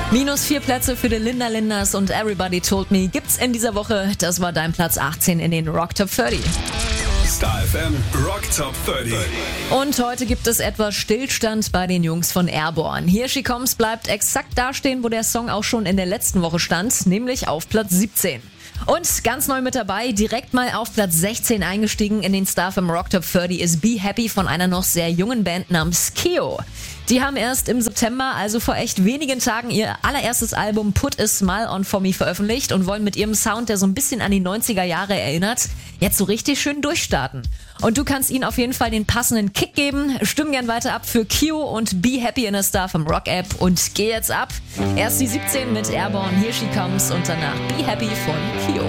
-4 Plätze für die Linda Linders und Everybody Told Me gibt's in dieser Woche. Das war dein Platz 18 in den Rock Top 30. Star FM Rock Top 30. Und heute gibt es etwas Stillstand bei den Jungs von Airborne. Here She Comes bleibt exakt dastehen, wo der Song auch schon in der letzten Woche stand, nämlich auf Platz 17. Und ganz neu mit dabei, direkt mal auf Platz 16 eingestiegen in den Star FM Rock Top 30 ist Be Happy von einer noch sehr jungen Band namens Kio. Die haben erst im September, also vor echt wenigen Tagen, ihr allererstes Album Put a Smile on For Me veröffentlicht und wollen mit ihrem Sound, der so ein bisschen an die 90er Jahre erinnert, jetzt so richtig schön durchstarten. Und du kannst ihnen auf jeden Fall den passenden Kick geben. Stimm gern weiter ab für Kio und Be Happy in der Star FM Rock App und geh jetzt ab. Erst die 17 mit Airborne, Here She Comes und danach Be Happy von Kio.